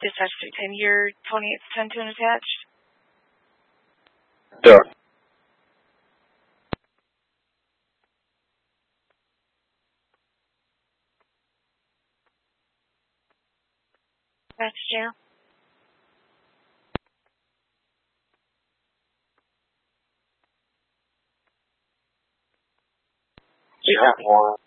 Dispatch 310, you're 2810 to an attached? Yeah. That's jail. You have one.